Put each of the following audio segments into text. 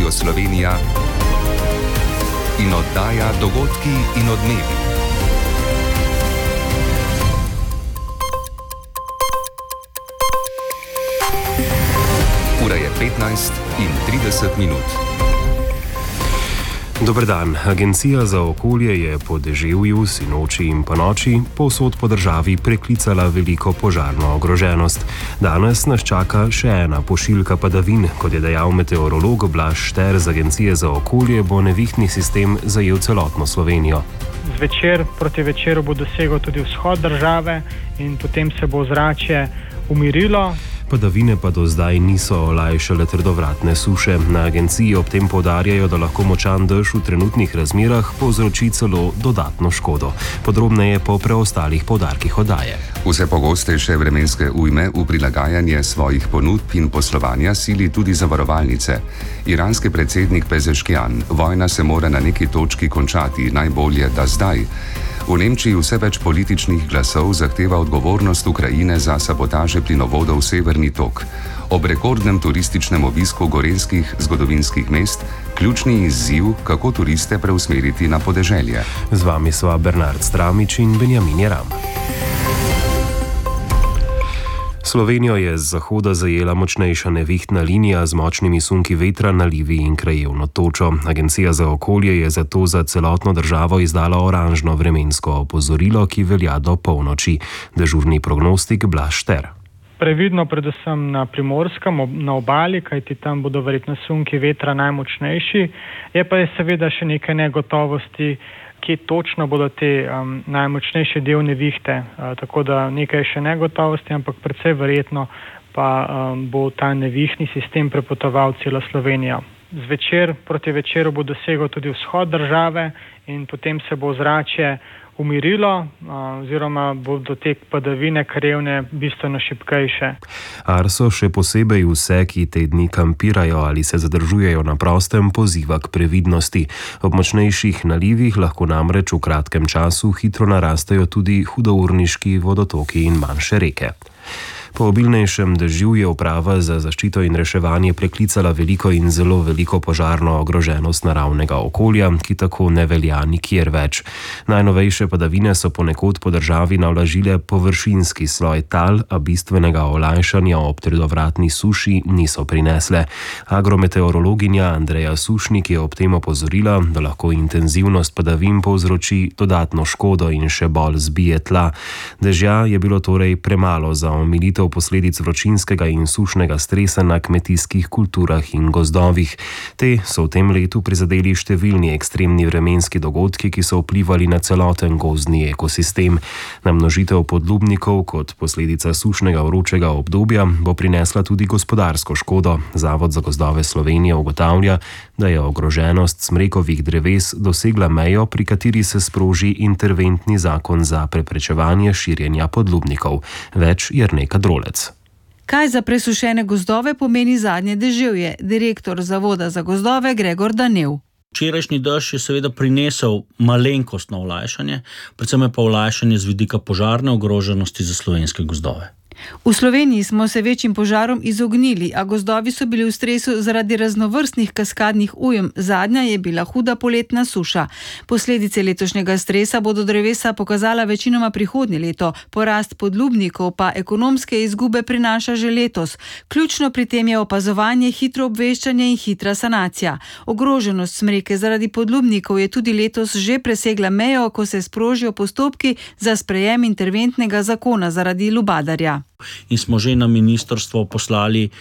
Radio Slovenija in oddaja Dogodki in odmevi. Ura je 15:30. Dober dan. Agencija za okolje je po deževju, sinoči in ponoči povsod po državi preklicala veliko požarno ogroženost. Danes nas čaka še ena pošiljka padavin. Kot je dejal meteorolog Blaž Šter z Agencije za okolje, bo nevihtni sistem zajel celotno Slovenijo. Zvečer proti večeru bo dosegel tudi vzhod države in potem se bo ozračje umirilo. Padavine pa do zdaj niso olajšale trdovratne suše. Na agenciji ob tem poudarjajo, da lahko močan dež v trenutnih razmerah povzroči celo dodatno škodo. Podrobneje po preostalih poudarkih oddaje. Vse pogostejše vremenske ujme v prilagajanje svojih ponudb in poslovanja sili tudi zavarovalnice. Iranski predsednik Pezeškian: vojna se mora na neki točki končati, najbolje da zdaj. V Nemčiji vse več političnih glasov zahteva odgovornost Ukrajine za sabotaže plinovodov Severni tok. Ob rekordnem turističnem obisku gorenjskih zgodovinskih mest ključni izziv, kako turiste preusmeriti na podeželje. Z vami sva Bernard Stramič in Benjamin Jeram. Slovenijo je z zahoda zajela močnejša nevihtna linija z močnimi sunki vetra, nalivi in krajevno točo. Agencija za okolje je zato za celotno državo izdala oranžno vremensko opozorilo, ki velja do polnoči. Dežurni prognostik Blaž Šter. Previdno predvsem na Primorskem, na obali, kajti tam bodo verjetno sunki vetra najmočnejši. Je pa seveda še nekaj negotovosti, kje točno bodo te najmočnejše del nevihte. Tako da nekaj še negotovosti, ampak precej verjetno pa bo ta nevihtni sistem prepotoval celo Slovenijo. Zvečer proti večeru bo dosegel tudi vzhod države in potem se bo ozračje umirilo, oziroma bodo te padavine krajevne bistveno šibkejše. Arso še posebej vse, ki te dni kampirajo ali se zadržujejo na prostem, poziva k previdnosti. Ob močnejših nalivih lahko namreč v kratkem času hitro narastejo tudi hudourniški vodotoki in manjše reke. Po obilnejšem dežju je uprava za zaščito in reševanje preklicala veliko in zelo veliko požarno ogroženost naravnega okolja, ki tako ne velja nikjer več. Najnovejše padavine so ponekod po državi navlažile površinski sloj tal, a bistvenega olajšanja ob trdovratni suši niso prinesle. Agrometeorologinja Andreja Sušnik je ob tem opozorila, da lahko intenzivnost padavin povzroči dodatno škodo in še bolj zbije tla. Dežja je bilo torej premalo za omilitev posledic vročinskega in sušnega stresa na kmetijskih kulturah in gozdovih. Te so v tem letu prizadeli številni ekstremni vremenski dogodki, ki so vplivali na celoten gozdni ekosistem. Namnožitev podlubnikov kot posledica sušnega vročega obdobja bo prinesla tudi gospodarsko škodo. Zavod za gozdove Slovenije ugotavlja, da je ogroženost smrekovih dreves dosegla mejo, pri kateri se sproži interventni zakon za preprečevanje širjenja podlubnikov. Več Jerneka Drolec. Kaj za presušene gozdove pomeni zadnje deževje? Direktor Zavoda za gozdove Gregor Danev. Včerajšnji dež je seveda prinesel malenkostno olajšanje, predvsem je pa olajšanje z vidika požarne ogroženosti za slovenske gozdove. V Sloveniji smo se večjim požarom izognili, a gozdovi so bili v stresu zaradi raznovrstnih kaskadnih ujem. Zadnja je bila huda poletna suša. Posledice letošnjega stresa bodo drevesa pokazala večinoma prihodnje leto, porast podlubnikov pa ekonomske izgube prinaša že letos. Ključno pri tem je opazovanje, hitro obveščanje in hitra sanacija. Ogroženost smreke zaradi podlubnikov je tudi letos že presegla mejo, ko se sprožijo postopki za sprejem interventnega zakona zaradi lubadarja. In smo že na ministrstvo poslali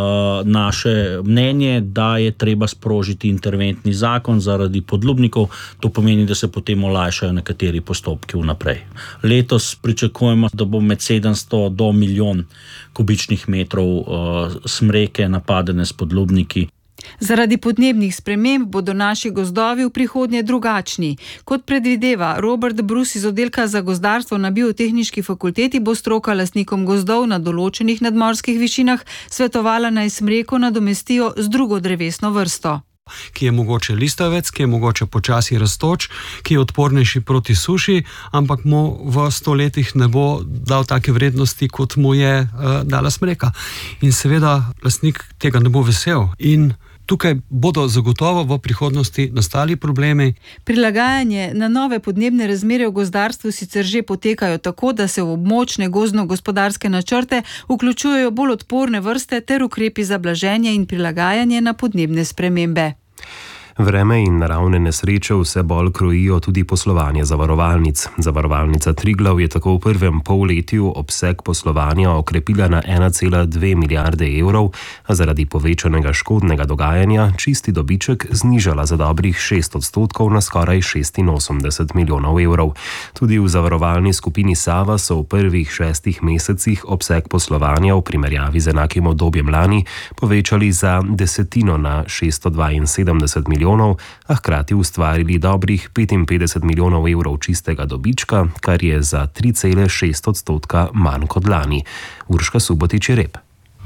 naše mnenje, da je treba sprožiti interventni zakon zaradi podlubnikov. To pomeni, da se potem olajšajo nekateri postopki vnaprej. Letos pričakujemo, da bo med 700 do milijon kubičnih metrov smreke napadene s podlubniki. Zaradi podnebnih sprememb bodo naši gozdovi v prihodnje drugačni. Kot predvideva Robert Brus iz oddelka za gozdarstvo na Biotehniški fakulteti, bo stroka lastnikom gozdov na določenih nadmorskih višinah svetovala, naj smreko nadomestijo z drugo drevesno vrsto. Ki je mogoče listavec, ki je mogoče počasi rastoč, ki je odpornejši proti suši, ampak mu v 100 letih ne bo dal take vrednosti, kot mu je dala smreka. In seveda lastnik tega ne bo vesel. In Tukaj bodo zagotovo v prihodnosti nastali problemi. Prilagajanje na nove podnebne razmere v gozdarstvu sicer že potekajo tako, da se v območne gozdno-gospodarske načrte vključujejo bolj odporne vrste ter ukrepi za blaženje in prilagajanje na podnebne spremembe. Vreme in naravne nesreče vse bolj krojijo tudi poslovanje zavarovalnic. Zavarovalnica Triglav je tako v prvem polletju obseg poslovanja okrepila na 1,2 milijarde evrov, a zaradi povečanega škodnega dogajanja čisti dobiček znižala za dobrih 6% na skoraj 86 milijonov evrov. Tudi v zavarovalni skupini Sava so v prvih 6 mesecih obseg poslovanja v primerjavi z enakim obdobjem lani povečali za desetino na 672 milijonov, a hkrati ustvarili dobrih 55 milijonov evrov čistega dobička, kar je za 3,6% manj kot lani. Urška Subotič-Rep.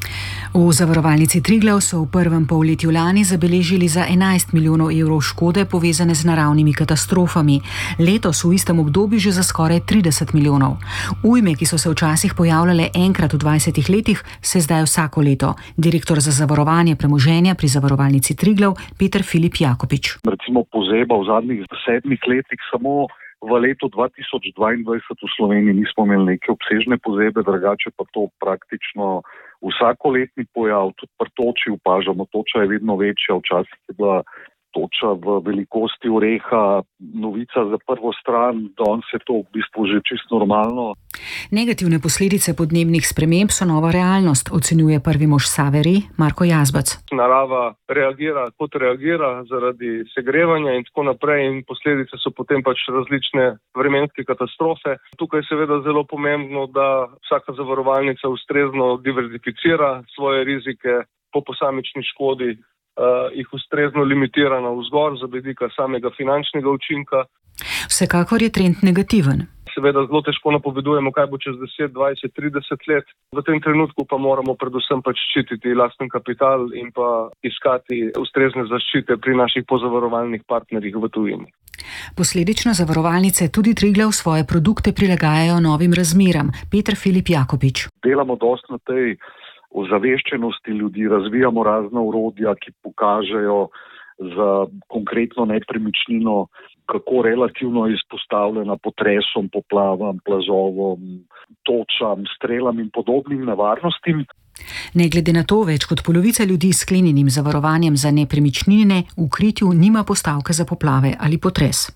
V zavarovalnici Triglav so v prvem polletju lani zabeležili za 11 milijonov evrov škode povezane z naravnimi katastrofami. Letos v istem obdobju že za skoraj 30 milijonov. Ujme, ki so se včasih pojavljale enkrat v 20 letih, se zdaj vsako leto. Direktor za zavarovanje premoženja pri zavarovalnici Triglav Peter Filip Jakopič. Recimo pozeba v zadnjih 7 letih samo v letu 2022 v Sloveniji nismo imeli neke obsežne pozebe, drugače pa to praktično vsakoletni pojav, tudi pri toči opažamo, toča je vedno večja, včasih je bila toča v velikosti oreha, novica za prvo stran, danes je to v bistvu že čisto normalno. Negativne posledice podnebnih sprememb so nova realnost, ocenjuje prvi mož Saveri Marko Jazbac. Narava reagira kot reagira zaradi segrevanja in tako naprej in posledice so potem pač različne vremenske katastrofe. Tukaj je seveda zelo pomembno, da vsaka zavarovalnica ustrezno diverzificira svoje rizike po posamični škodi, jih ustrezno limitira navzgor za vidika samega finančnega učinka. Vsekakor je trend negativen. Seveda zelo težko napovedujemo, kaj bo čez 10, 20, 30 let. V tem trenutku pa moramo predvsem pač ščititi lasten kapital in pa iskati ustrezne zaščite pri naših pozavarovalnih partnerjih v tujini. Posledično zavarovalnice tudi Triglav svoje produkte prilagajajo novim razmeram. Peter Filip Jakopič. Delamo dosti na tej ozaveščenosti ljudi, razvijamo razna orodja, ki pokažejo za konkretno nepremičnino, kako relativno je izpostavljena potresom, poplavam, plazovom, točam, strelam in podobnim nevarnostim. Ne glede na to, več kot polovica ljudi s sklenjenim zavarovanjem za nepremičnine v kritju nima postavke za poplave ali potres.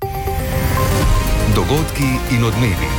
Dogodki in odmevi.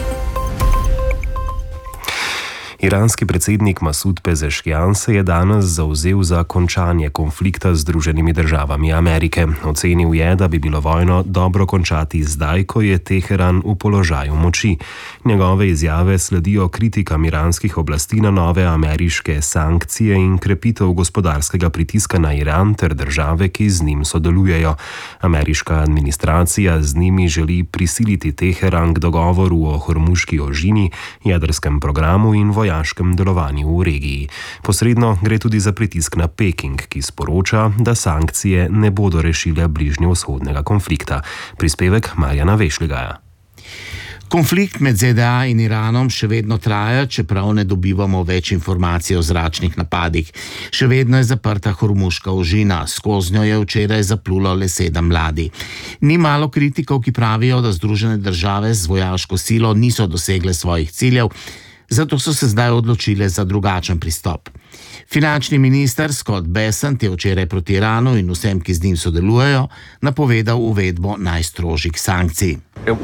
Iranski predsednik Masud Pezeškian se je danes zavzel za končanje konflikta z Združenimi državami Amerike. Ocenil je, da bi bilo vojno dobro končati zdaj, ko je Teheran v položaju moči. Njegove izjave sledijo kritikam iranskih oblasti na nove ameriške sankcije in krepitev gospodarskega pritiska na Iran ter države, ki z njim sodelujejo. Ameriška administracija z njimi želi prisiliti Teheran k dogovoru o Hormuški ožini, jedrskem programu in vojaškem delovanju v regiji. Posredno gre tudi za pritisk na Peking, ki sporoča, da sankcije ne bodo rešile bližnjevzhodnega konflikta. Prispevek Marjana Vešligaja. Konflikt med ZDA in Iranom še vedno traja, čeprav ne dobivamo več informacij o zračnih napadih. Še vedno je zaprta Hormuška ožina, skoznjo je včeraj zaplulo le 7 ladij. Ni malo kritikov, ki pravijo, da Združene države z vojaško silo niso dosegle svojih ciljev, zato so se zdaj odločile za drugačen pristop. Finančni minister Scott Bessent je včeraj proti Iranu in vsem, ki z njim sodelujejo, napovedal uvedbo najstrožjih sankcij.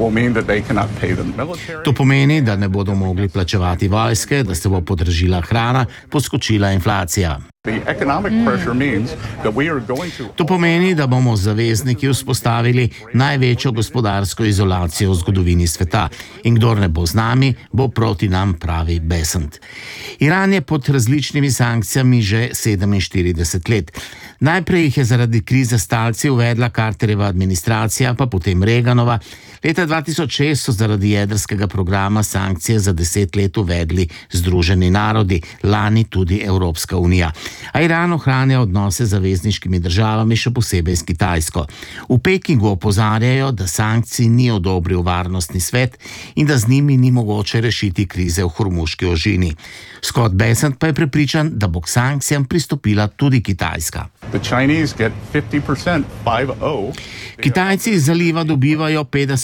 To pomeni, da ne bodo mogli plačevati vojske, da se bo podražila hrana, poskočila inflacija. To pomeni, da bomo z zavezniki vzpostavili največjo gospodarsko izolacijo v zgodovini sveta in kdor ne bo z nami, bo proti nam, pravi Bessent. Iran je pod različnimi sankcijami že 47 let. Najprej jih je zaradi krize s talci uvedla Carterjeva administracija, pa potem Reaganova. Leta 2006 so zaradi jedrskega programa sankcije za 10 let uvedli Združeni narodi, lani tudi Evropska unija. A Iran ohranja odnose z zavezniškimi državami, še posebej s Kitajsko. V Pekingu opozarjajo, da sankcij ni odobril varnostni svet in da z njimi ni mogoče rešiti krize v Hormuški ožini. Scott Bessent pa je prepričan, da bo k sankcijam pristopila tudi Kitajska. The Chinese get 50%, 50. Kitajci iz zaliva dobivajo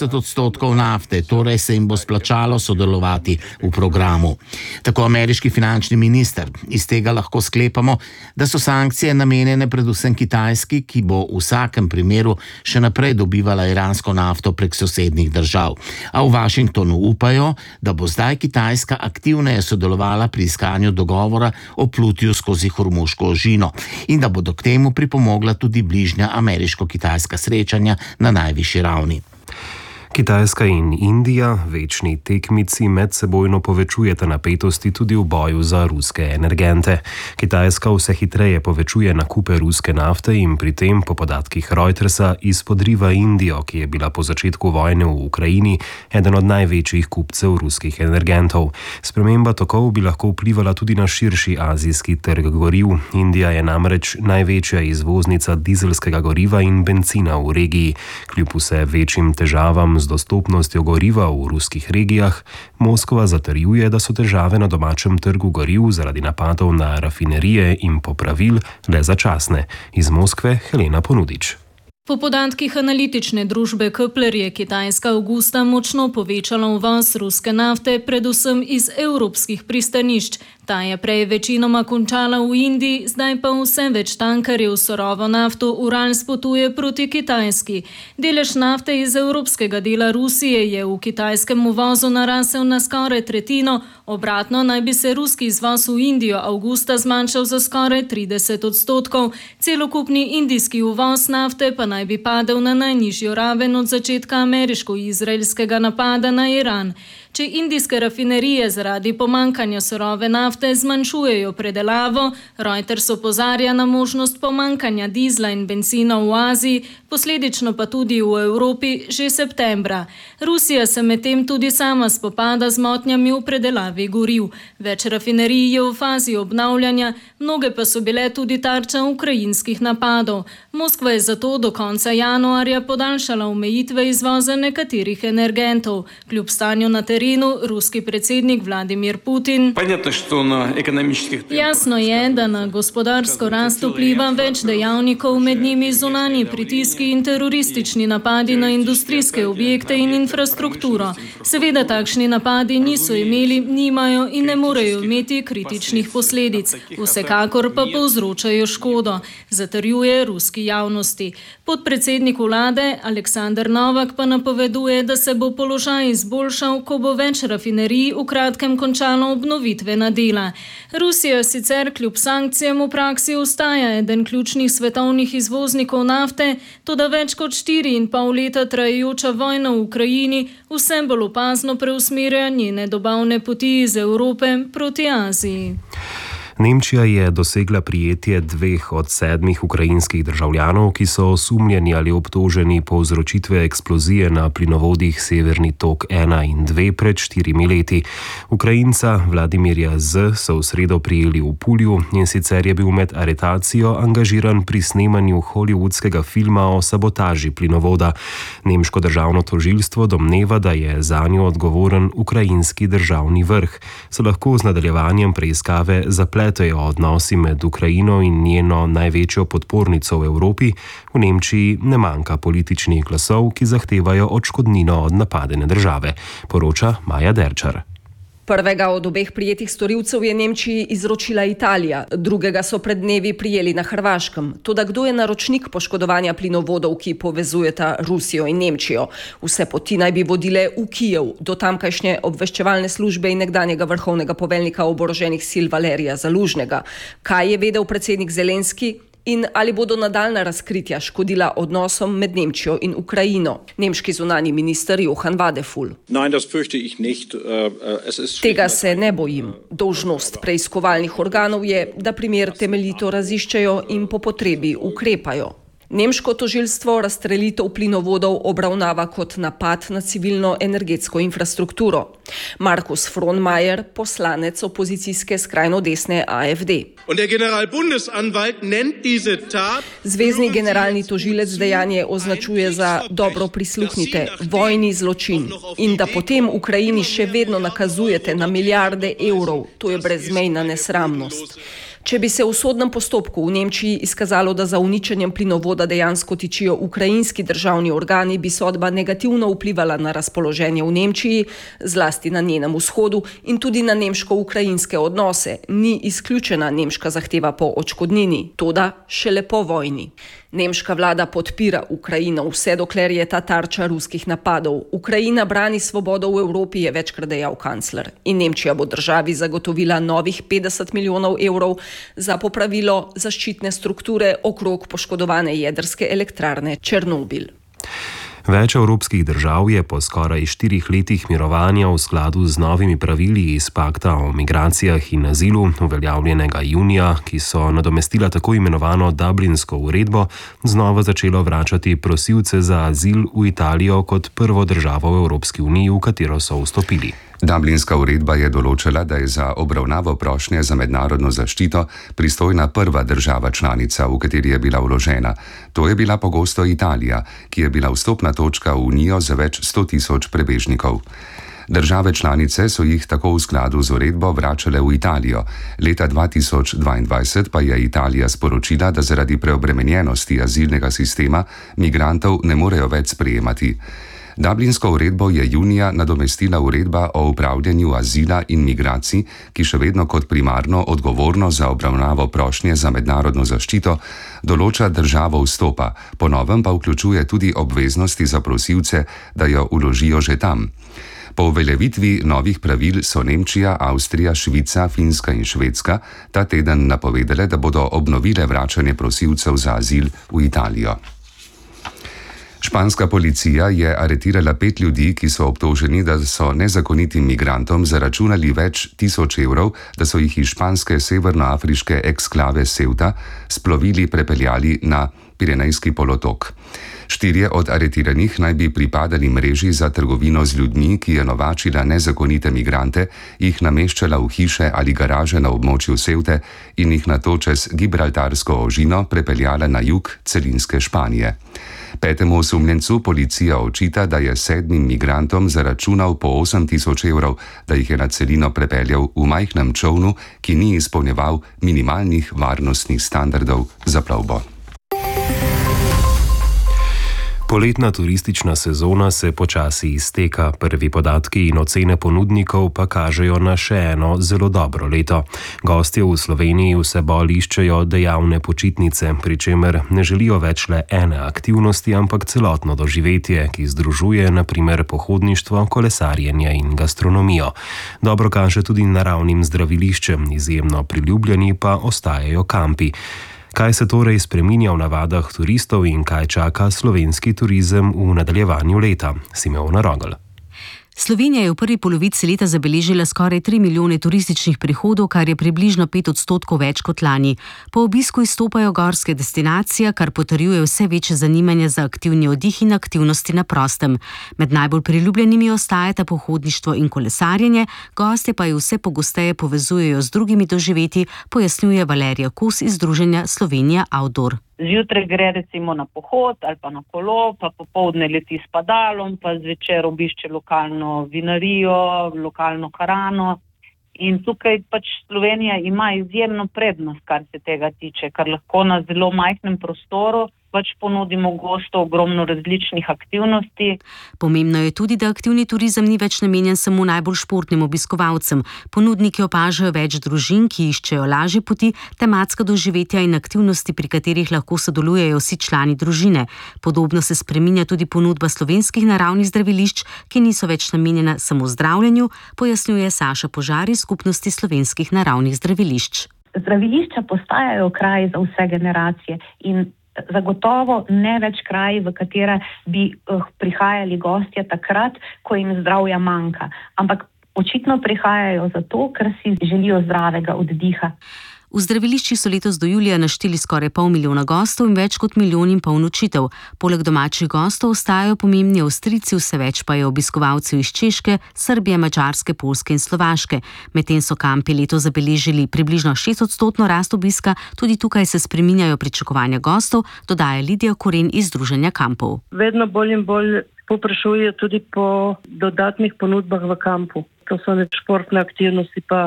50% nafte, torej se jim bo splačalo sodelovati v programu. Tako ameriški finančni minister. Iz tega lahko sklepamo, da so sankcije namenjene predvsem Kitajski, ki bo v vsakem primeru še naprej dobivala iransko nafto prek sosednjih držav. A v Washingtonu upajo, da bo zdaj Kitajska aktivneje sodelovala pri iskanju dogovora o plutju skozi Hormuško ožino in da bodo k temu pripomogla tudi bližnja ameriško-kitajska srečanja na najvišji ravni. Kitajska in Indija, večni tekmici, medsebojno povečujeta napetosti tudi v boju za ruske energente. Kitajska vse hitreje povečuje nakupe ruske nafte in pri tem, po podatkih Reutersa, izpodriva Indijo, ki je bila po začetku vojne v Ukrajini eden od največjih kupcev ruskih energentov. Sprememba tokov bi lahko vplivala tudi na širši azijski trg goriv. Indija je namreč največja izvoznica dizelskega goriva in bencina v regiji. Kljub vse večjim težavam z dostopnostjo goriva v ruskih regijah, Moskva zatrjuje, da so težave na domačem trgu goriv zaradi napadov na rafinerije in popravil le začasne. Iz Moskve Helena Ponudič. Po podatkih analitične družbe Kepler je Kitajska avgusta močno povečala uvoz ruske nafte, predvsem iz evropskih pristanišč. Ta je prej večinoma končala v Indiji, zdaj pa vse več tankerjev surovo nafto Ural spotuje proti Kitajski. Delež nafte iz evropskega dela Rusije je v kitajskem uvozu narasel na skoraj tretjino, obratno naj bi se ruski izvoz v Indijo avgusta zmanjšal za skoraj 30%. Celokupni indijski uvoz nafte pa naj bi padel na najnižjo raven od začetka ameriško-izraelskega napada na Iran. Če indijske rafinerije zaradi pomankanja surove nafte zmanjšujejo predelavo, Reuters opozarja na možnost pomankanja dizla in bencina v Aziji, posledično pa tudi v Evropi že septembra. Rusija se medtem tudi sama spopada z motnjami v predelavi goriv. Več rafinerij je v fazi obnavljanja, mnoge pa so bile tudi tarča ukrajinskih napadov. Moskva je zato do konca januarja podaljšala omejitve izvoza nekaterih energentov. Kljub stanju na terenu ruski predsednik Vladimir Putin. Jasno je, da na gospodarsko rast vpliva več dejavnikov, med njimi zunanji pritiski in teroristični napadi na industrijske objekte in infrastrukturo. Seveda takšni napadi niso imeli, nimajo in ne morejo imeti kritičnih posledic. Vsekakor pa povzročajo škodo, zatrjuje ruski javnosti. Podpredsednik vlade Aleksandar Novak pa napoveduje, da se bo položaj izboljšal, ko bo več rafinerij v kratkem končalo obnovitvena dela. Rusija sicer kljub sankcijam v praksi ostaja eden ključnih svetovnih izvoznikov nafte, toda več kot 4,5 leta trajajoča vojna v Ukrajini vse bolj opazno preusmerja njene dobavne poti iz Evrope proti Aziji. Nemčija je dosegla prijetje 2 od 7 ukrajinskih državljanov, ki so osumljeni ali obtoženi povzročitve eksplozije na plinovodih Severni tok 1 in 2 pred 4 leti. Ukrajinca Vladimirja Z so v sredo prijeli v Pulju in sicer je bil med aretacijo angažiran pri snemanju hollywoodskega filma o sabotaži plinovoda. Nemško državno tožilstvo domneva, da je zanjo odgovoren ukrajinski državni vrh. Se lahko z nadaljevanjem preiskave zapletejo odnosi med Ukrajino in njeno največjo podpornico v Evropi. V Nemčiji ne manjka političnih glasov, ki zahtevajo odškodnino od napadene države, poroča Maja Derčar. Prvega od obeh prijetih storilcev je Nemčiji izročila Italija, drugega so pred dnevi prijeli na Hrvaškem. Toda kdo je naročnik poškodovanja plinovodov, ki povezujeta Rusijo in Nemčijo? Vse poti naj bi vodile v Kijev, do tamkajšnje obveščevalne službe in nekdanjega vrhovnega poveljnika oboroženih sil Valerija Zalužnega. Kaj je vedel predsednik Zelenski? In ali bodo nadaljna razkritja škodila odnosom med Nemčijo in Ukrajino? Nemški zunanji minister Johann Wadefull. Tega se ne bojim. Dolžnost preiskovalnih organov je, da primer temeljito raziščejo in po potrebi ukrepajo. Nemško tožilstvo razstrelitev plinovodov obravnava kot napad na civilno energetsko infrastrukturo. Markus Frohnmayer, poslanec opozicijske skrajno desne AfD. Zvezni generalni tožilec dejanje označuje za dobro prisluhnite, vojni zločin in da potem Ukrajini še vedno nakazujete na milijarde evrov, to je brezmejna nesramnost. Če bi se v sodnem postopku v Nemčiji izkazalo, da za uničenjem plinovoda dejansko tičijo ukrajinski državni organi, bi sodba negativno vplivala na razpoloženje v Nemčiji, zlasti na njenem vzhodu in tudi na nemško-ukrajinske odnose. Ni izključena nemška zahteva po odškodnini, toda šele po vojni. Nemška vlada podpira Ukrajino, vse dokler je ta tarča ruskih napadov. Ukrajina brani svobodo v Evropi, je večkrat dejal kancler. In Nemčija bo državi zagotovila novih 50 milijonov evrov za popravilo zaščitne strukture okrog poškodovane jedrske elektrarne Černobil. Več evropskih držav je po skoraj 4 letih mirovanja v skladu z novimi pravili iz pakta o migracijah in azilu, uveljavljenega junija, ki so nadomestila tako imenovano Dublinsko uredbo, znova začelo vračati prosilce za azil v Italijo kot prvo državo v Evropski uniji, v katero so vstopili. Dublinska uredba je določila, da je za obravnavo prošnje za mednarodno zaščito pristojna prva država članica, v kateri je bila vložena. To je bila pogosto Italija, ki je bila vstopna točka v Unijo za več 100 tisoč prebežnikov. Države članice so jih tako v skladu z uredbo vračale v Italijo. Leta 2022 pa je Italija sporočila, da zaradi preobremenjenosti azilnega sistema migrantov ne morejo več sprejemati. Dublinsko uredbo je junija nadomestila uredba o upravljanju azila in migracij, ki še vedno kot primarno odgovorno za obravnavo prošnje za mednarodno zaščito določa državo vstopa, po novem pa vključuje tudi obveznosti za prosilce, da jo vložijo že tam. Po uveljavitvi novih pravil so Nemčija, Avstrija, Švica, Finska in Švedska ta teden napovedale, da bodo obnovile vračanje prosilcev za azil v Italijo. Španska policija je aretirala 5 ljudi, ki so obtoženi, da so nezakonitim migrantom zaračunali več tisoč evrov, da so jih iz španske severnoafriške eksklave Ceuta s plovili prepeljali na Pirenejski polotok. 4 od aretiranih naj bi pripadali mreži za trgovino z ljudmi, ki je novačila nezakonite migrante, jih nameščala v hiše ali garaže na območju Ceute in jih nato čez Gibraltarsko ožino prepeljala na jug celinske Španije. 5. osumljencu policija očita, da je 7 migrantom zaračunal po 8 tisoč evrov, da jih je na celino prepeljal v majhnem čovnu, ki ni izpolnjeval minimalnih varnostnih standardov za plovbo. Poletna turistična sezona se počasi izteka, prvi podatki in ocene ponudnikov pa kažejo na še eno zelo dobro leto. Gostje v Sloveniji vse bolj iščejo dejavne počitnice, pri čemer ne želijo več le ene aktivnosti, ampak celotno doživetje, ki združuje na primer pohodništvo, kolesarjenje in gastronomijo. Dobro kaže tudi naravnim zdraviliščem, izjemno priljubljeni pa ostajajo kampi. Kaj se torej spreminja v navadah turistov in kaj čaka slovenski turizem v nadaljevanju leta? Simeona Rogl. Slovenija je v prvi polovici leta zabeležila skoraj 3 milijone turističnih prihodov, kar je približno 5% več kot lani. Po obisku izstopajo gorske destinacije, kar potrjuje vse večje zanimanje za aktivni oddih in aktivnosti na prostem. Med najbolj priljubljenimi ostajata pohodništvo in kolesarjenje, gostje pa jo vse pogosteje povezujejo z drugimi doživetji, pojasnjuje Valerija Kos iz združenja Slovenija Outdoor. Zjutraj gre recimo na pohod ali pa na kolo, pa popoldne leti s padalom, pa zvečer obišče lokalno vinarijo, lokalno karano. In tukaj pač Slovenija ima izjemno prednost, kar se tega tiče, kar lahko na zelo majhnem prostoru pač ponudimo gostu ogromno različnih aktivnosti. Pomembno je tudi, da aktivni turizem ni več namenjen samo najbolj športnim obiskovalcem. Ponudniki opažajo več družin, ki iščejo lažje poti, tematska doživetja in aktivnosti, pri katerih lahko sodelujejo vsi člani družine. Podobno se spreminja tudi ponudba slovenskih naravnih zdravilišč, ki niso več namenjena samo zdravljenju, pojasnjuje Saša Požar iz Skupnosti slovenskih naravnih zdravilišč. Zdravilišča postajajo kraj za vse generacije in zagotovo ne več kraji, v katere bi prihajali gostje takrat, ko jim zdravja manjka. Ampak očitno prihajajo zato, ker si želijo zdravega oddiha. V zdraviliščih so letos do julija našteli skoraj 500 000 gostov in več kot 1,5 milijona nočitev. Poleg domačih gostov ostajajo pomembni Avstrijci, vse več pa je obiskovalcev iz Češke, Srbije, Madžarske, Poljske in Slovaške. Medtem so kampi letos zabeležili približno 6% rast obiska, tudi tukaj se spreminjajo pričakovanja gostov, dodaja Lidija Koren iz Združenja kampov. Vedno bolj in bolj povprašujejo tudi po dodatnih ponudbah v kampu. To so športne aktivnosti pa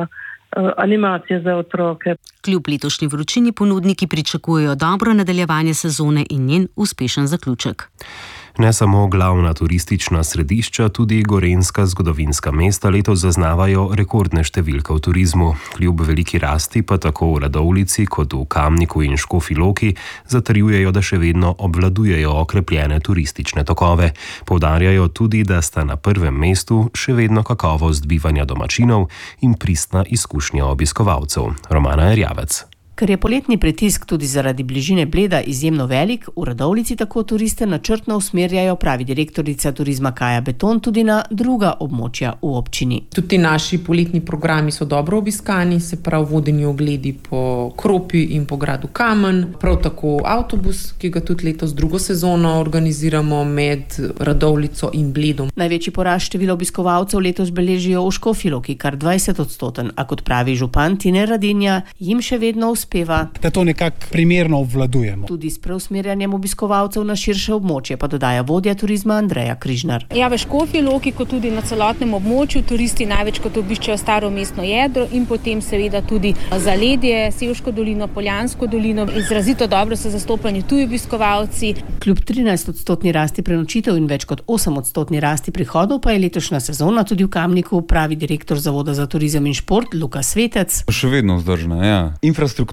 animacije za otroke. Kljub letošnji vročini ponudniki pričakujejo dobro nadaljevanje sezone in njen uspešen zaključek. Ne samo glavna turistična središča, tudi gorenjska zgodovinska mesta letos zaznavajo rekordne številke v turizmu. Kljub veliki rasti pa tako v Radovljici kot v Kamniku in Škofji Loki zatrjujejo, da še vedno obvladujejo okrepljene turistične tokove. Poudarjajo tudi, da sta na prvem mestu še vedno kakovost bivanja domačinov in pristna izkušnja obiskovalcev. Romana Erjavec. Ker je poletni pritisk tudi zaradi bližine Bleda izjemno velik, v Radovljici tako turiste načrtno usmerjajo, pravi direktorica turizma Kaja Beton, tudi na druga območja v občini. Tudi naši poletni programi so dobro obiskani, se pravi vodeni ogledi po Kropi in po gradu Kamen, prav tako avtobus, ki ga tudi letos drugo sezono organiziramo med Radovljico in Bledom. Največji porast števila obiskovalcev letos beležijo v Škofji Loki, kar 20%, a kot pravi župan Tine Radinja, jim še vedno uspeva, da to nekako primerno obvladujemo. Tudi s preusmerjanjem obiskovalcev na širše območje, pa dodaja vodja turizma Andreja Križnar. Ja, v Škofji Loki, kot tudi na celotnem območju, turisti največkrat obiščejo staro mestno jedro in potem seveda tudi zaledje, Sevško dolino, Poljansko dolino. Izrazito dobro so zastopani tuji obiskovalci. Kljub 13% rasti prenočitev in več kot 8% rasti prihodov pa je letošnja sezona tudi v Kamniku, pravi direktor Zavoda za turizem in šport Luka Svetec. Še vedno vzdržna, ja. Infrastruktura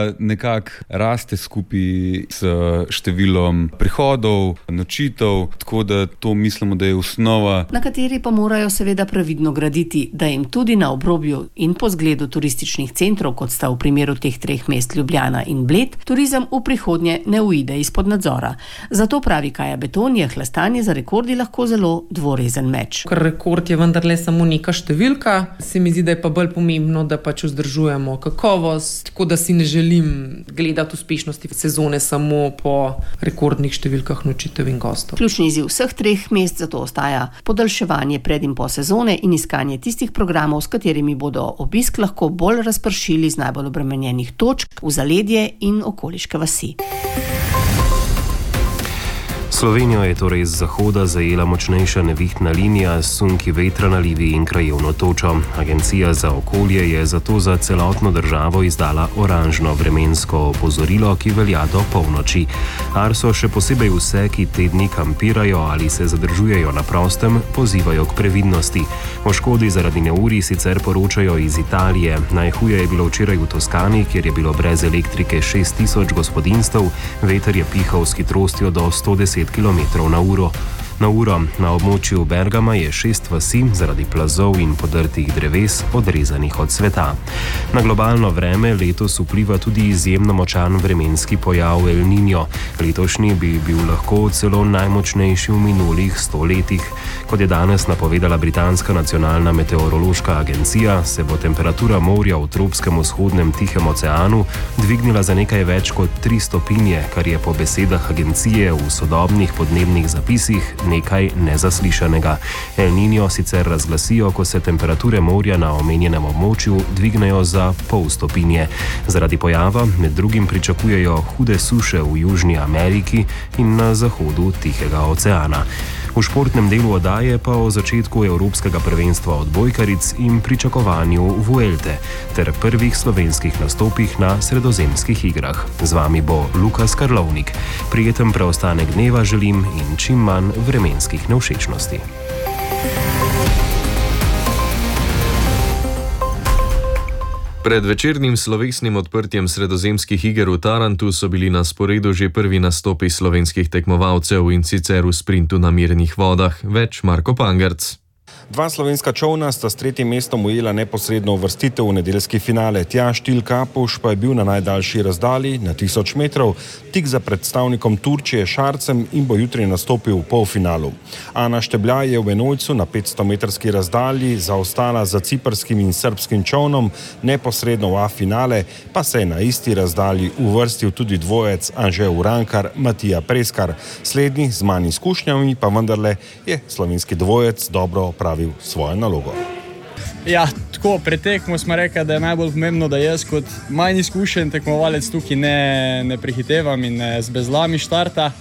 nekako raste skupaj s številom prihodov, nočitev, tako da to mislimo, da je osnova, na kateri pa morajo seveda previdno graditi, da jim tudi na obrobju in po zgledu turističnih centrov, kot sta v primeru teh treh mest Ljubljana in Bled, turizem v prihodnje ne uide izpod nadzora. Zato pravi Kaja Beton, je hlastanje za rekordi lahko zelo dvorezen meč. Ker rekord je vendarle samo neka številka, se mi zdi, da je pa bolj pomembno, da pač vzdržujemo kakovost, tako da si ne želim gledati uspešnosti sezone samo po rekordnih številkah nočitev in gostov. Ključni izziv vseh treh mest zato ostaja podaljševanje pred in po sezone in iskanje tistih programov, s katerimi bodo obisk lahko bolj razpršili z najbolj obremenjenih točk v zaledje in okoliške vasi. Slovenijo je torej z zahoda zajela močnejša nevihtna linija s sunki vetra, nalivi in krajevno točo. Agencija za okolje je zato za celotno državo izdala oranžno vremensko opozorilo, ki velja do polnoči. Arso še posebej vse, ki te dni kampirajo ali se zadržujejo na prostem, pozivajo k previdnosti. O škodi zaradi neurij sicer poročajo iz Italije. Najhuje je bilo včeraj v Toskani, kjer je bilo brez elektrike 6000 gospodinjstev, veter je pihal s hitrostjo do 110 km na uro. Na območju Bergama je 6 vasi zaradi plazov in podrtih dreves odrezanih od sveta. Na globalno vreme letos vpliva tudi izjemno močan vremenski pojav El Niño. Letošnji bi bil lahko celo najmočnejši v minulih 100 letih. Kot je danes napovedala britanska nacionalna meteorološka agencija, se bo temperatura morja v tropskem vzhodnem Tihem oceanu dvignila za nekaj več kot 3 stopinje, kar je po besedah agencije v sodobnih podnebnih zapisih nekaj nezaslišanega. El Niño sicer razglasijo, ko se temperature morja na omenjenem območju dvignejo za pol stopinje. Zaradi pojava med drugim pričakujejo hude suše v Južni Ameriki in na zahodu Tihega oceana. V športnem delu oddaje pa o začetku Evropskega prvenstva odbojkaric in pričakovanju Vuelte ter prvih slovenskih nastopih na Sredozemskih igrah. Z vami bo Lukas Karlovnik. Prijeten preostanek dneva želim in čim manj vremenskih nevšečnosti. Pred večernim slovesnim odprtjem Sredozemskih iger v Tarantu so bili na sporedu že prvi nastopi slovenskih tekmovalcev, in sicer v sprintu na mirnih vodah. Več Marko Pangerc. Dva slovenska čolna sta s 3. mestom ujela neposredno uvrstitev v nedeljski finale. Tjaž Til Kapuš pa je bil na najdaljši razdalji, na 1000 metrov, tik za predstavnikom Turčije Šarcem in bo jutri nastopil v polfinalu. Ana Štebljaj je v enojcu na 500-metrski razdalji zaostala za ciprskim in srbskim čolnom, neposredno v A-finale pa se je na isti razdalji uvrstil tudi dvojec Anže Urankar, Matija Preskar. Slednji z manj izkušnjami pa vendarle je slovenski dvojec dobro opravil svojo nalogo. Ja, tako, pred tekmo smo rekli, da je najbolj pomembno, da jaz kot manj izkušen tekmovalec tukaj ne prehitevam in ne zbezlami štarta.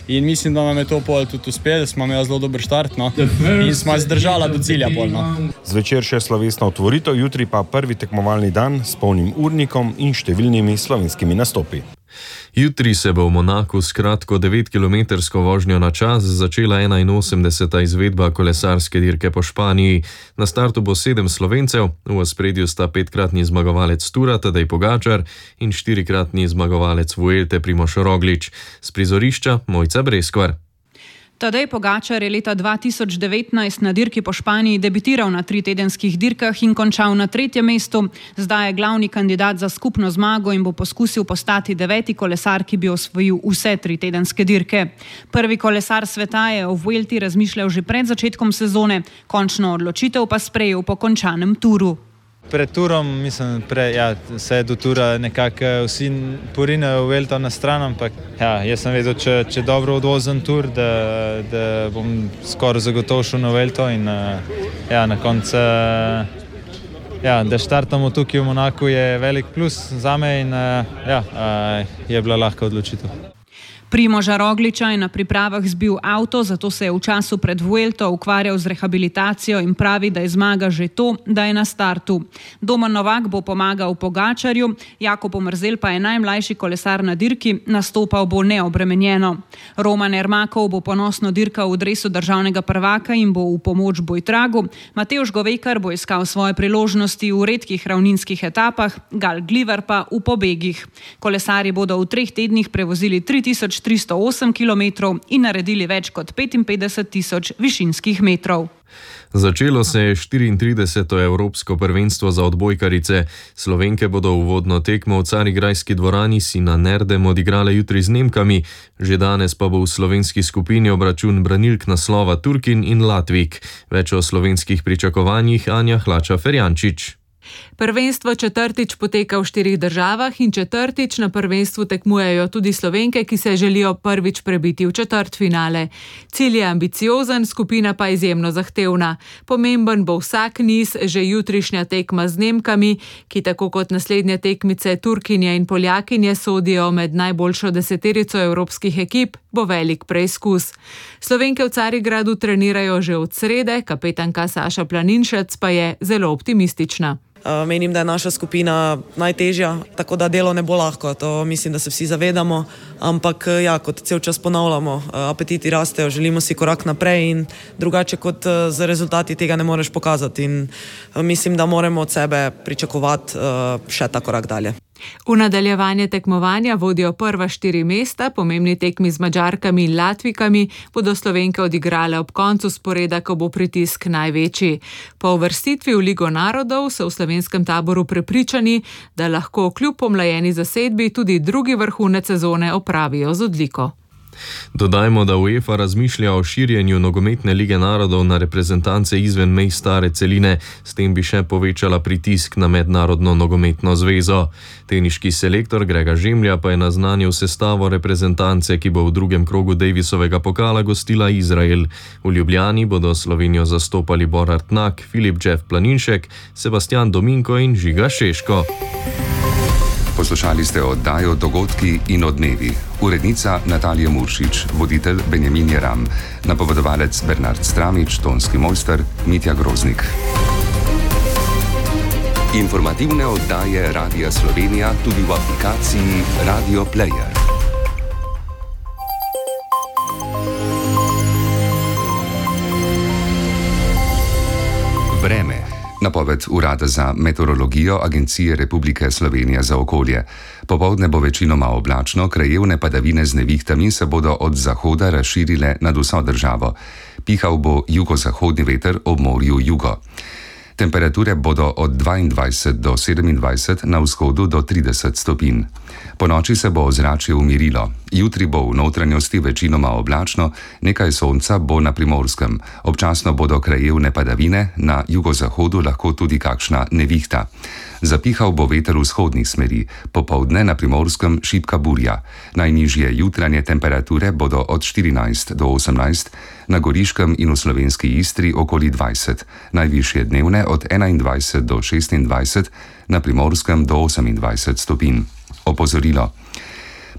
in mislim, da nam je to pol tudi uspelo, smo imeli zelo dober štart, no, in smo zdržala do cilja pol, no. Zvečer še slovesna otvoritev, jutri pa prvi tekmovalni dan s polnim urnikom in številnimi slovenskimi nastopi. Jutri se bo v Monaku s kratko 9-kilometrsko vožnjo na čas začela 81. izvedba kolesarske dirke po Španiji. Na startu bo 7 Slovencev, v ospredju sta 5-kratni zmagovalec Tura Tadej Pogačar in 4-kratni zmagovalec Vuelte Primož Roglič. S prizorišča Mojca Breskvar. Tadej Pogačar je leta 2019 na dirki po Španiji debitiral na 3-tedenskih dirkah in končal na 3. mestu. Zdaj je glavni kandidat za skupno zmago in bo poskusil postati 9. kolesar, ki bi osvojil vse 3-tedenske dirke. Prvi kolesar sveta je o Vuelti razmišljal že pred začetkom sezone, končno odločitev pa sprejel po končanem turu. Pred turom, se do tura nekako vsi porinejo Vuelto na stran, ampak jaz sem vedel, če dobro odvozim tur, da bom skoraj zagotovo šel na Vuelto in na koncu, da štartamo tukaj v Monaku je velik plus zame in je bila lahka odločitev. Primoža Rogliča je na pripravah zbil avto, zato se je v času pred Vuelto ukvarjal z rehabilitacijo in pravi, da je zmaga že to, da je na startu. Domen Novak bo pomagal Pogačarju, Jakob Omerzel pa je najmlajši kolesar na dirki, nastopal bo neobremenjeno. Roman Ermakov bo ponosno dirkal v dresu državnega prvaka in bo v pomoč Bojtragu. Matevž Govekar bo iskal svoje priložnosti v redkih ravninskih etapah, Gal Gliver pa v pobegih. Kolesarji bodo v 3 tednih prevozili 3308 km in naredili več kot 55.000 višinskih metrov. Začelo se je 34. Evropsko prvenstvo za odbojkarice. Slovenke bodo uvodno tekmo v Carigrajski dvorani Sina Nerdem odigrale jutri z Nemkami, že danes pa bo v slovenski skupini obračun branilk naslova Turkin in Latvik. Več o slovenskih pričakovanjih Anja Hlača-Ferjančič. Prvenstvo četrtič poteka v 4 državah in četrtič na prvenstvu tekmujejo tudi Slovenke, ki se želijo prvič prebiti v četrtfinale. Cilj je ambiciozen, skupina pa izjemno zahtevna. Pomemben bo vsak niz, že jutrišnja tekma z Nemkami, ki tako kot naslednje tekmice Turkinje in Poljakinje sodijo med najboljšo 10-terico evropskih ekip, bo velik preizkus. Slovenke v Carigradu trenirajo že od srede, kapetanka Saša Planinšec pa je zelo optimistična. Menim, da je naša skupina najtežja, tako da delo ne bo lahko, to mislim, da se vsi zavedamo, ampak kot cel čas ponavljamo, apetiti rastejo, želimo si korak naprej in drugače kot z rezultati tega ne moreš pokazati in mislim, da moramo od sebe pričakovati še ta korak dalje. V nadaljevanje tekmovanja vodijo prva 4 mesta, pomembni tekmi z Madžarkami in Latvikami bodo Slovenke odigrale ob koncu sporeda, ko bo pritisk največji. Po uvrstitvi v Ligo narodov so v slovenskem taboru prepričani, da lahko kljub pomlajeni zasedbi tudi drugi vrhunec sezone opravijo z odliko. Dodajmo, da UEFA razmišlja o širjenju nogometne lige narodov na reprezentance izven mej stare celine, s tem bi še povečala pritisk na mednarodno nogometno zvezo. Teniški selektor Grega Žemlja pa je naznanil sestavo reprezentance, ki bo v drugem krogu Davisovega pokala gostila Izrael. V Ljubljani bodo Slovenijo zastopali Borut Nak, Filip Jeff Planinšek, Sebastian Dominko in Žiga Šeško. Poslušali ste oddajo Dogodki in odnevi. Urednica Natalija Muršič, voditelj Benjamin Jeram, napovedovalec Bernard Stramič, tonski mojster Mitja Groznik. Informativne oddaje Radia Slovenija tudi v aplikaciji Radio Player. Vreme. Napoved Urada za meteorologijo Agencije Republike Slovenije za okolje. Popoldne bo večinoma oblačno, krajevne padavine z nevihtami se bodo od zahoda razširile nad vso državo. Pihal bo jugozahodni veter ob morju jugo. Temperature bodo od 22 do 27, na vzhodu do 30 stopinj. Po noči se bo ozračje umirilo. Jutri bo v notranjosti večinoma oblačno, nekaj sonca bo na Primorskem. Občasno bodo krajevne padavine, na jugozahodu lahko tudi kakšna nevihta. Zapihal bo veter vzhodnih smeri, popoldne na Primorskem šibka burja. Najnižje jutranje temperature bodo od 14 do 18, na Goriškem in v slovenski Istri okoli 20, najvišje dnevne od 21 do 26, na Primorskem do 28 stopinj. Opozorilo.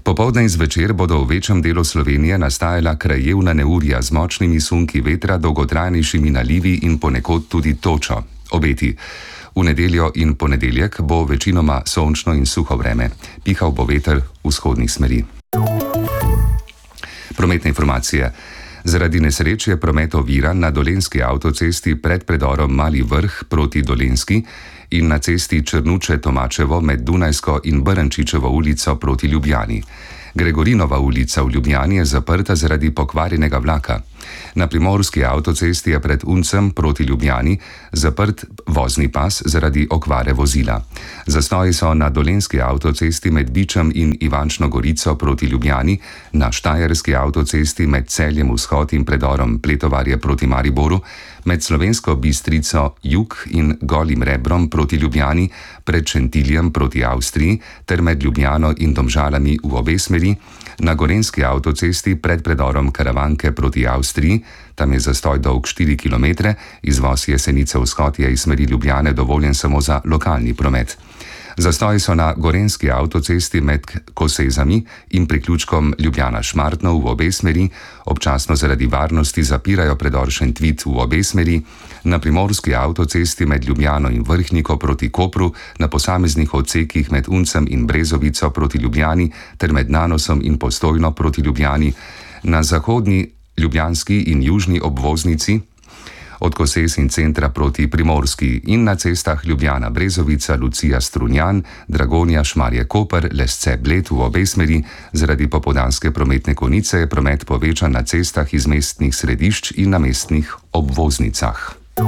Popoldne in zvečer bodo v večjem delu Slovenije nastajala krajevna neurja z močnimi sunki vetra, dolgotrajnejšimi nalivi in ponekod tudi točo. Obeti. V nedeljo in ponedeljek bo večinoma sončno in suho vreme. Pihal bo veter vzhodnih smeri. Prometne informacije. Zaradi nesreč je promet oviran na Dolenjski avtocesti pred predorom Mali Vrh proti Dolenjski in na cesti Črnuče-Tomačevo med Dunajsko in Brnčičevo ulico proti Ljubljani. Gregorinova ulica v Ljubljani je zaprta zaradi pokvarjenega vlaka. Na Primorski avtocesti je pred Uncem proti Ljubljani zaprt vozni pas zaradi okvare vozila. Zastoji so na Dolenjski avtocesti med Bičem in Ivančno Gorico proti Ljubljani, na Štajerski avtocesti med Celjem vzhod in predorom Pletovarje proti Mariboru, med Slovensko Bistrico jug in Golim Rebrom proti Ljubljani, pred Šentiljem proti Avstriji ter med Ljubljano in Domžalami v obe smeri, na Gorenjski avtocesti pred predorom Karavanke proti Avstriji, tam je zastoj dolg 4 km, izvoz Jesenice vzhod je iz smeri Ljubljane dovoljen samo za lokalni promet. Zastoji so na Gorenjski avtocesti med Kosezami in priključkom Ljubljana-Šmartno v obe smeri, občasno zaradi varnosti zapirajo predor Šentvit v obe smeri, na Primorski avtocesti med Ljubljano in Vrhniko proti Kopru, na posameznih odsekih med Uncem in Brezovico proti Ljubljani ter med Nanosom in Postojno proti Ljubljani, na zahodni ljubljanski in južni obvoznici, od Koses in centra proti Primorski in na cestah Ljubljana, Brezovica, Lucija, Strunjan, Dragonja, Šmarje, Koper, Lesce, Bled v obe smeri. Zaradi popoldanske prometne konice je promet povečan na cestah iz mestnih središč in na mestnih obvoznicah.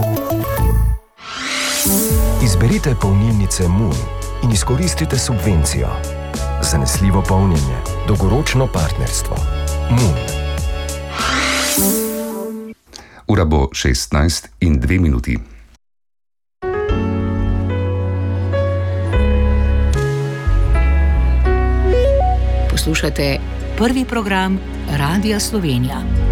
Izberite polnilnice Moon in izkoristite subvencijo. Zanesljivo polnjenje, dolgoročno partnerstvo. Moon. Ura bo 16:02. Poslušate prvi program Radia Slovenija.